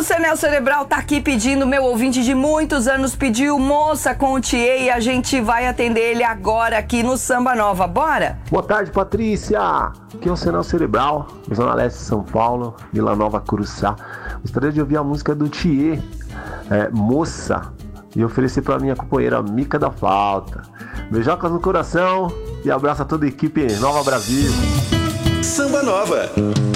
Senel Cerebral tá aqui pedindo, meu ouvinte de muitos anos pediu Moça com o Thier e a gente vai atender ele agora aqui no Samba Nova. Bora? Boa tarde, Patrícia. Aqui é o Senel Cerebral, Zona Leste de São Paulo, Vila Nova, Curuçá. Gostaria de ouvir a música do Thier, Moça, e oferecer pra minha companheira Mica da Flauta. Beijocas no coração e abraço a toda a equipe Nova Brasil. Samba Nova.